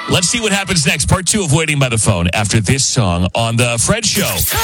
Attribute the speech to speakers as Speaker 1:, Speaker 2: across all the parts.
Speaker 1: Let's see what happens next. Part 2 of Waiting by the Phone after this song on The Fred Show.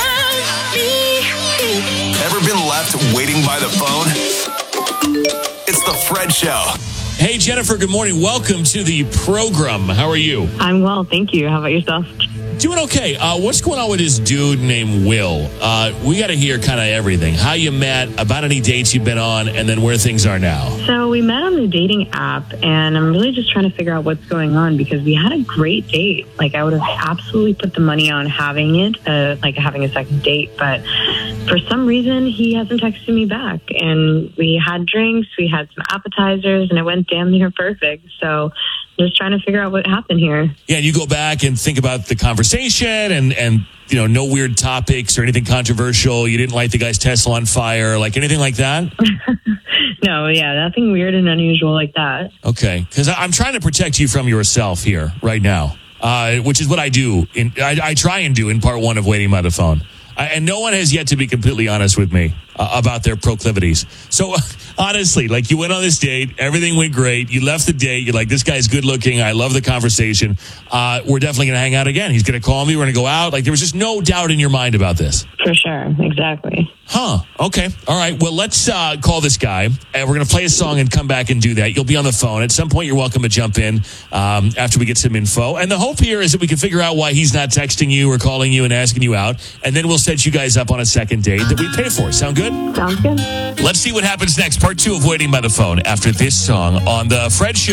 Speaker 2: Ever been left waiting by the phone? It's The Fred Show.
Speaker 1: Hey, Jennifer, good morning. Welcome to the program. How are you?
Speaker 3: I'm well, thank you. How about yourself?
Speaker 1: Doing okay. What's going on with this dude named Will? We got to hear kind of everything. How you met, about any dates you've been on, and then where things are now.
Speaker 3: So we met on the dating app, and I'm really just trying to figure out what's going on because we had a great date. Like, I would have absolutely put the money on having it, like having a second date. But for some reason, he hasn't texted me back. And we had drinks, we had some appetizers, and it went damn near perfect. So just trying to figure out what happened here.
Speaker 1: Yeah, you go back and think about the conversation and you know, no weird topics or anything controversial. You didn't light the guy's Tesla on fire, like anything like that?
Speaker 3: No, yeah, nothing weird and unusual like that.
Speaker 1: Okay, because I'm trying to protect you from yourself here right now, which is what I do. I try and do in part 1 of Waiting by the Phone. And no one has yet to be completely honest with me about their proclivities. So honestly, like, you went on this date, everything went great. You left the date. You're like, this guy's good looking. I love the conversation. We're definitely going to hang out again. He's going to call me. We're going to go out. Like, there was just no doubt in your mind about this.
Speaker 3: For sure. Exactly.
Speaker 1: Huh. Okay. All right. Well, let's call this guy, and we're going to play a song and come back and do that. You'll be on the phone. At some point, you're welcome to jump in after we get some info. And the hope here is that we can figure out why he's not texting you or calling you and asking you out. And then we'll set you guys up on a second date that we pay for. Sound good?
Speaker 3: Sounds good.
Speaker 1: Let's see what happens next. Part 2 of Waiting by the Phone after this song on The Fred Show.